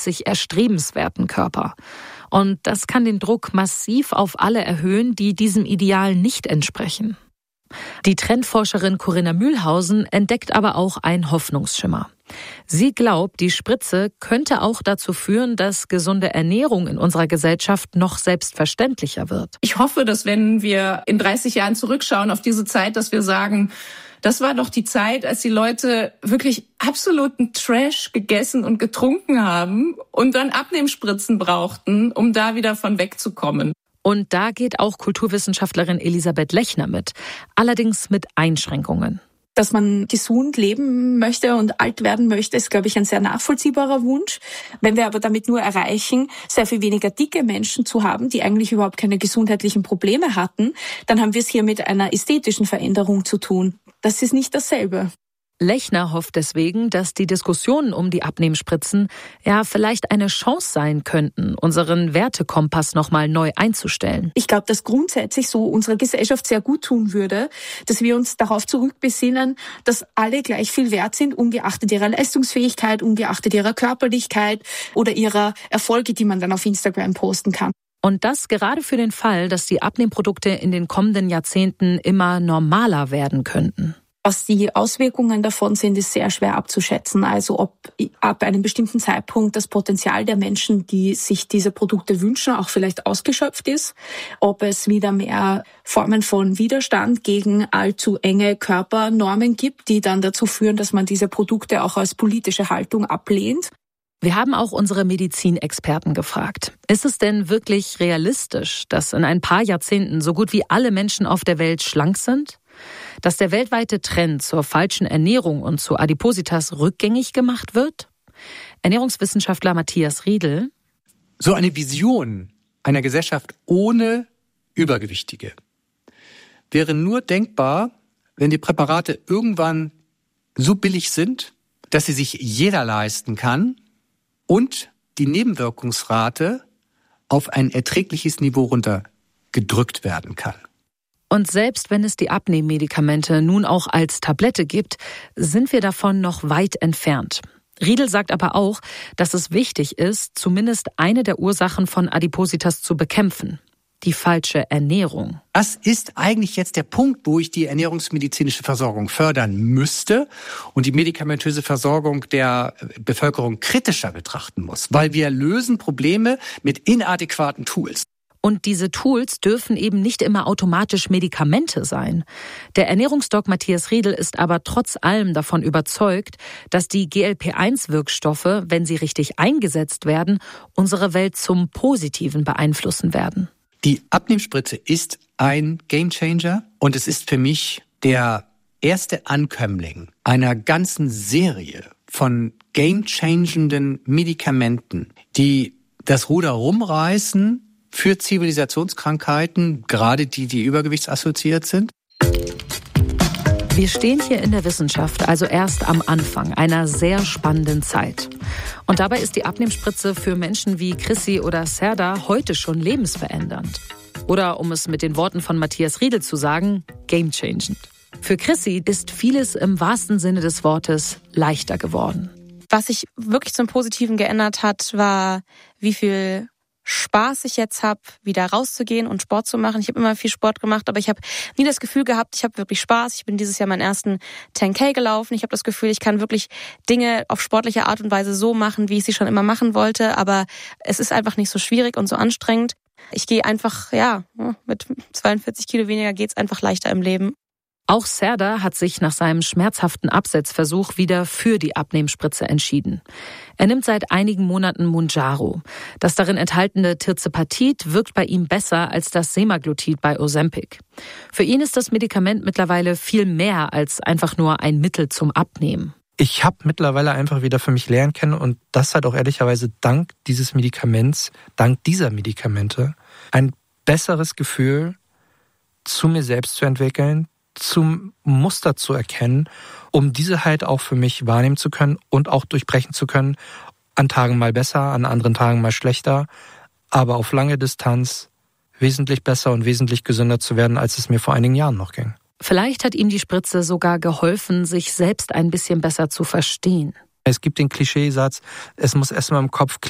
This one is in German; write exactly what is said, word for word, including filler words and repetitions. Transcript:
sich erstrebenswerten Körper. Und das kann den Druck massiv auf alle erhöhen, die diesem Ideal nicht entsprechen. Die Trendforscherin Corinna Mühlhausen entdeckt aber auch einen Hoffnungsschimmer. Sie glaubt, die Spritze könnte auch dazu führen, dass gesunde Ernährung in unserer Gesellschaft noch selbstverständlicher wird. Ich hoffe, dass wenn wir in dreißig Jahren zurückschauen auf diese Zeit, dass wir sagen, das war doch die Zeit, als die Leute wirklich absoluten Trash gegessen und getrunken haben und dann Abnehmspritzen brauchten, um da wieder von wegzukommen. Und da geht auch Kulturwissenschaftlerin Elisabeth Lechner mit, allerdings mit Einschränkungen. Dass man gesund leben möchte und alt werden möchte, ist, glaube ich, ein sehr nachvollziehbarer Wunsch. Wenn wir aber damit nur erreichen, sehr viel weniger dicke Menschen zu haben, die eigentlich überhaupt keine gesundheitlichen Probleme hatten, dann haben wir es hier mit einer ästhetischen Veränderung zu tun. Das ist nicht dasselbe. Lechner hofft deswegen, dass die Diskussionen um die Abnehmspritzen ja vielleicht eine Chance sein könnten, unseren Wertekompass nochmal neu einzustellen. Ich glaube, dass grundsätzlich so unserer Gesellschaft sehr gut tun würde, dass wir uns darauf zurückbesinnen, dass alle gleich viel wert sind, ungeachtet ihrer Leistungsfähigkeit, ungeachtet ihrer Körperlichkeit oder ihrer Erfolge, die man dann auf Instagram posten kann. Und das gerade für den Fall, dass die Abnehmprodukte in den kommenden Jahrzehnten immer normaler werden könnten. Was die Auswirkungen davon sind, ist sehr schwer abzuschätzen. Also ob ab einem bestimmten Zeitpunkt das Potenzial der Menschen, die sich diese Produkte wünschen, auch vielleicht ausgeschöpft ist. Ob es wieder mehr Formen von Widerstand gegen allzu enge Körpernormen gibt, die dann dazu führen, dass man diese Produkte auch als politische Haltung ablehnt. Wir haben auch unsere Medizinexperten gefragt. Ist es denn wirklich realistisch, dass in ein paar Jahrzehnten so gut wie alle Menschen auf der Welt schlank sind? Dass der weltweite Trend zur falschen Ernährung und zu Adipositas rückgängig gemacht wird? Ernährungswissenschaftler Matthias Riedel. So eine Vision einer Gesellschaft ohne Übergewichtige wäre nur denkbar, wenn die Präparate irgendwann so billig sind, dass sie sich jeder leisten kann und die Nebenwirkungsrate auf ein erträgliches Niveau runtergedrückt werden kann. Und selbst wenn es die Abnehmmedikamente nun auch als Tablette gibt, sind wir davon noch weit entfernt. Riedel sagt aber auch, dass es wichtig ist, zumindest eine der Ursachen von Adipositas zu bekämpfen: die falsche Ernährung. Das ist eigentlich jetzt der Punkt, wo ich die ernährungsmedizinische Versorgung fördern müsste und die medikamentöse Versorgung der Bevölkerung kritischer betrachten muss, weil wir lösen Probleme mit inadäquaten Tools. Und diese Tools dürfen eben nicht immer automatisch Medikamente sein. Der Ernährungsdoc Matthias Riedel ist aber trotz allem davon überzeugt, dass die G L P eins Wirkstoffe, wenn sie richtig eingesetzt werden, unsere Welt zum Positiven beeinflussen werden. Die Abnehmspritze ist ein Gamechanger und es ist für mich der erste Ankömmling einer ganzen Serie von gamechangenden Medikamenten, die das Ruder rumreißen für Zivilisationskrankheiten, gerade die, die übergewichtsassoziiert sind. Wir stehen hier in der Wissenschaft also erst am Anfang einer sehr spannenden Zeit. Und dabei ist die Abnehmspritze für Menschen wie Chrissy oder Serda heute schon lebensverändernd. Oder um es mit den Worten von Matthias Riedel zu sagen, gamechangend. Für Chrissy ist vieles im wahrsten Sinne des Wortes leichter geworden. Was sich wirklich zum Positiven geändert hat, war, wie viel Spaß ich jetzt habe, wieder rauszugehen und Sport zu machen. Ich habe immer viel Sport gemacht, aber ich habe nie das Gefühl gehabt, ich habe wirklich Spaß. Ich bin dieses Jahr meinen ersten zehn K gelaufen. Ich habe das Gefühl, ich kann wirklich Dinge auf sportliche Art und Weise so machen, wie ich sie schon immer machen wollte, aber es ist einfach nicht so schwierig und so anstrengend. Ich gehe einfach, ja, mit zweiundvierzig Kilo weniger geht's einfach leichter im Leben. Auch Serda hat sich nach seinem schmerzhaften Absetzversuch wieder für die Abnehmspritze entschieden. Er nimmt seit einigen Monaten Mounjaro. Das darin enthaltene Tirzepatit wirkt bei ihm besser als das Semaglutid bei Ozempic. Für ihn ist das Medikament mittlerweile viel mehr als einfach nur ein Mittel zum Abnehmen. Ich habe mittlerweile einfach wieder für mich lernen können und das hat auch ehrlicherweise dank dieses Medikaments, dank dieser Medikamente, ein besseres Gefühl zu mir selbst zu entwickeln, zum Muster zu erkennen, um diese halt auch für mich wahrnehmen zu können und auch durchbrechen zu können. An Tagen mal besser, an anderen Tagen mal schlechter, aber auf lange Distanz wesentlich besser und wesentlich gesünder zu werden, als es mir vor einigen Jahren noch ging. Vielleicht hat ihm die Spritze sogar geholfen, sich selbst ein bisschen besser zu verstehen. Es gibt den Klischeesatz, es muss erstmal im Kopf